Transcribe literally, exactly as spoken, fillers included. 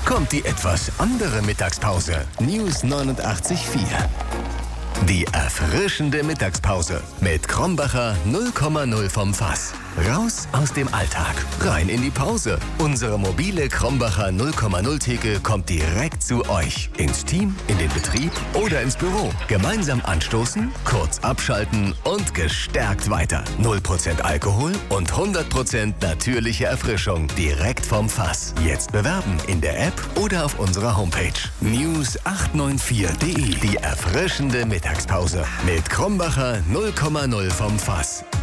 kommt die etwas andere Mittagspause. News neunundachtzig Komma vier. Die erfrischende Mittagspause mit Krombacher null Komma null vom Fass. Raus aus dem Alltag, rein in die Pause. Unsere mobile Krombacher null Komma null Theke kommt direkt zu euch. Ins Team, in den Betrieb oder ins Büro. Gemeinsam anstoßen, kurz abschalten und gestärkt weiter. null Prozent Alkohol und hundert Prozent natürliche Erfrischung direkt vom Fass. Jetzt bewerben in der App oder auf unserer Homepage. News acht neun vier Punkt de. Die erfrischende Mittagspause mit Krombacher null Komma null vom Fass.